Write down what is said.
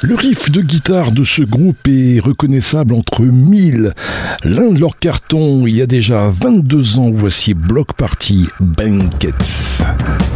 Le riff de guitare de ce groupe est reconnaissable entre mille. L'un de leurs cartons il y a déjà 22 ans, voici Bloc Party Bankets.